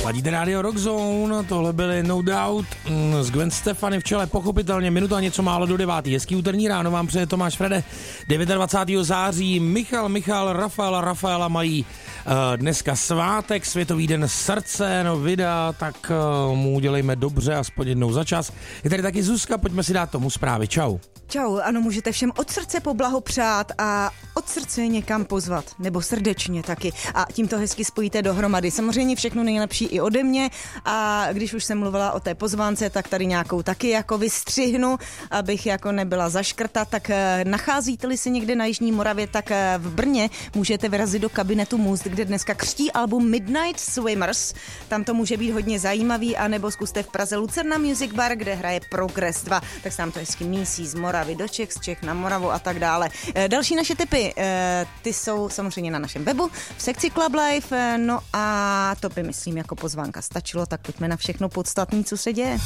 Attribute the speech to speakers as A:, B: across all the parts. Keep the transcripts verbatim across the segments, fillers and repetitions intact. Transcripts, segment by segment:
A: Ladíte Radio Rock Zone, tohle byly No Doubt s Gwen Stefani v čele, pochopitelně minuta něco málo do devátý. Hezký úterní ráno vám přeje Tomáš Frede. dvacátého devátého září Michal, Michal, Rafael a Rafaela mají uh, dneska svátek, Světový den srdce, no videa, tak uh, mu udělejme dobře, aspoň jednou za čas. Je tady taky Zuzka, pojďme si dát tomu zprávy. Čau.
B: Čau, ano, můžete všem od srdce poblahopřát a od srdce někam pozvat, nebo srdečně taky. A tím to hezky spojíte dohromady. Samozřejmě všechno nejlepší i ode mě a když už jsem mluvila o té pozvánce, tak tady nějakou taky jako vystřihnu, abych jako nebyla zaškrta, tak nacházíte-li se někde na Jižní Moravě, tak v Brně můžete vyrazit do kabinetu Must, kde dneska křtí album Midnight Swimmers. Tam to může být hodně zajímavý, anebo zkuste v Praze Lucerna Music Bar, kde hraje Progress dva, tak se tam to hezky mísí z Moravy do Čech, z Čech na Moravu a tak dále. Další naše tipy, ty jsou samozřejmě na našem webu v sekci Club Life, no a to by myslím jako pozvánka stačilo, tak pojďme na všechno podstatné, co se děje.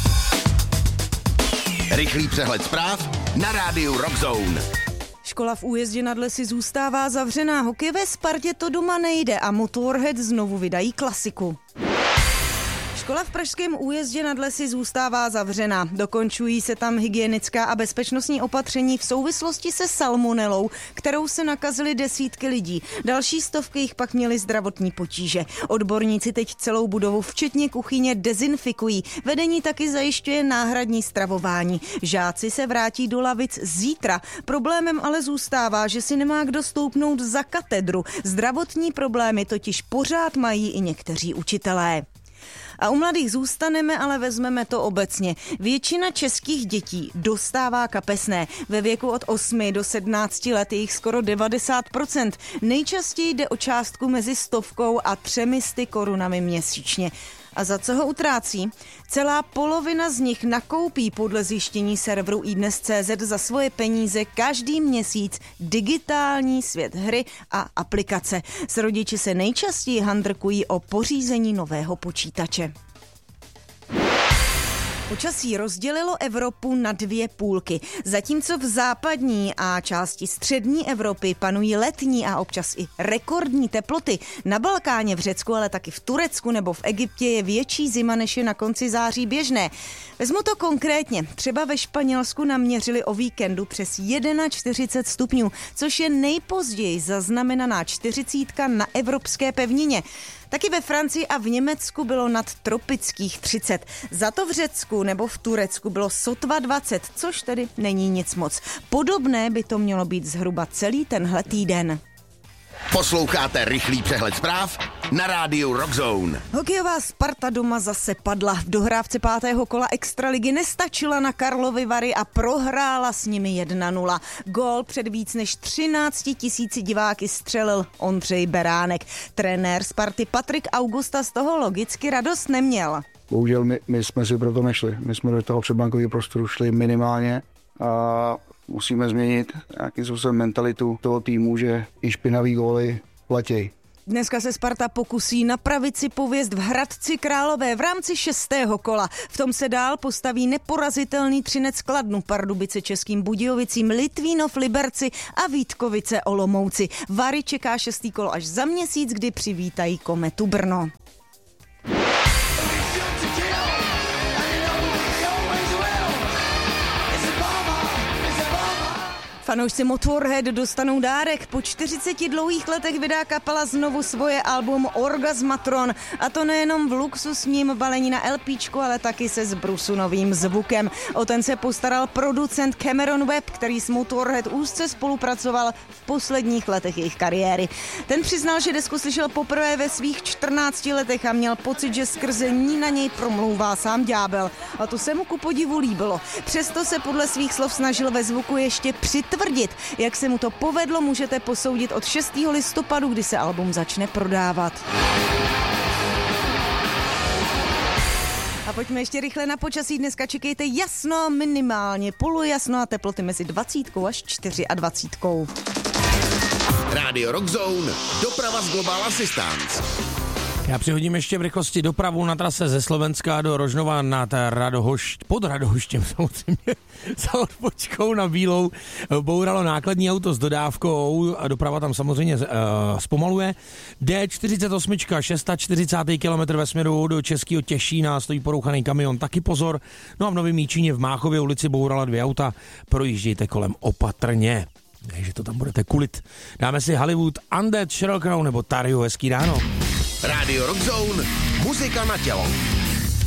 C: Rychlý přehled zpráv na rádiu Rock Zone.
B: Škola v Újezdě nad Lesy zůstává zavřená, hokejové Spartě to doma nejde a Motorhead znovu vydají klasiku. Škola v pražském Újezdě nad Lesy zůstává zavřena. Dokončují se tam hygienická a bezpečnostní opatření v souvislosti se salmonelou, kterou se nakazily desítky lidí. Další stovky jich pak měly zdravotní potíže. Odborníci teď celou budovu, včetně kuchyně, dezinfikují. Vedení taky zajišťuje náhradní stravování. Žáci se vrátí do lavic zítra. Problémem ale zůstává, že si nemá kdo stoupnout za katedru. Zdravotní problémy totiž pořád mají i někteří učitelé. A u mladých zůstaneme, ale vezmeme to obecně. Většina českých dětí dostává kapesné. Ve věku od osmi do sedmnácti let je jich skoro devadesát procent. Nejčastěji jde o částku mezi stovkou a třemi sty korunami měsíčně. A za co ho utrácí? Celá polovina z nich nakoupí podle zjištění serveru iDnes tečka cé zet za svoje peníze každý měsíc digitální svět hry a aplikace. S rodiči se nejčastěji handrkují o pořízení nového počítače. Počasí rozdělilo Evropu na dvě půlky. Zatímco v západní a části střední Evropy panují letní a občas i rekordní teploty, na Balkáně, v Řecku, ale taky v Turecku nebo v Egyptě je větší zima, než je na konci září běžné. Vezmu to konkrétně. Třeba ve Španělsku naměřili o víkendu přes čtyřicet jedna stupňů, což je nejpozději zaznamenaná čtyřicítka na evropské pevnině. Taky ve Francii a v Německu bylo nad tropických třicet. Za to v Řecku nebo v Turecku bylo sotva dvacet, což tedy není nic moc. Podobné by to mělo být zhruba celý tenhle týden.
C: Posloucháte rychlý přehled zpráv na rádiu Rock Zone.
B: Hokejová Sparta doma zase padla. V dohrávce pátého kola extraligy nestačila na Karlovy Vary a prohrála s nimi jedna nula. Gól před víc než třinácti tisíci diváky střelil Ondřej Beránek. Trenér Sparty Patrik Augusta z toho logicky radost neměl.
D: Bohužel my, my jsme si proto nešli. My jsme do toho předbankového prostoru šli minimálně a musíme změnit nějakým způsobem mentalitu toho týmu, že i špinavý góly platějí.
B: Dneska se Sparta pokusí napravit si pověst v Hradci Králové v rámci šestého kola. V tom se dál postaví neporazitelný Třinec Kladno, Pardubice Českým Budějovicím, Litvínov Liberci a Vítkovice Olomouci. Vary čeká šestý kolo až za měsíc, kdy přivítají Kometu Brno. Fanoušci Motorhead dostanou dárek. Po čtyřiceti dlouhých letech vydá kapela znovu svoje album Orgasmatron. A to nejenom v luxusním balení na LPčku, ale taky se zbrusunovým zvukem. O ten se postaral producent Cameron Webb, který s Motorhead úzce spolupracoval v posledních letech jejich kariéry. Ten přiznal, že desku slyšel poprvé ve svých čtrnácti letech a měl pocit, že skrze ní na něj promlouvá sám ďábel. A to se mu ku podivu líbilo. Přesto se podle svých slov snažil ve zvuku ještě přitvrdit. Jak se mu to povedlo, můžete posoudit od šestého listopadu, kdy se album začne prodávat. A pojďme ještě rychle na počasí. Dneska čekejte jasno, minimálně polojasno a teploty mezi dvacítkou až dvacítčtyřkou.
C: Radio Rock Zone, doprava z Global Assistance.
A: Já přihodím ještě v rychlosti dopravu na trase ze Slovenska do Rožnova nad Radohošť, pod Radohoštěm samozřejmě, za odpočkou na Bílou bouralo nákladní auto s dodávkou a doprava tam samozřejmě uh, zpomaluje. D čtyřicet osm, čtyřicátý kilometr ve směru do Českého Těšína, stojí porouchaný kamion, taky pozor. No a v Novém Míčíně v Máchově ulici bourala dvě auta, projíždějte kolem opatrně. Ne, že to tam budete kulit. Dáme si Hollywood, Undead, Sheryl Crow nebo Tario, hezký ráno.
C: Radio Rock Zone, muzika na tělo.